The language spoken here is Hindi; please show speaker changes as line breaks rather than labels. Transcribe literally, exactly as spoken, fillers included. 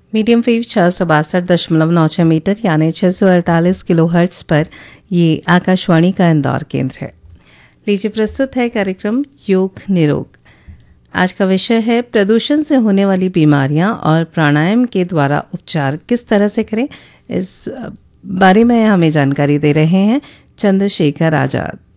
मीडियम वेव छः सौ बासठ दशमलव नौ छः मीटर यानी छः सौ अड़तालीस किलो हर्ट्स पर ये आकाशवाणी का इंदौर केंद्र है। लीजिए प्रस्तुत है कार्यक्रम योग निरोग। आज का विषय है प्रदूषण से होने वाली बीमारियां और प्राणायाम के द्वारा उपचार किस तरह से करें। इस बारे में हमें जानकारी दे रहे हैं चंद्रशेखर आजाद।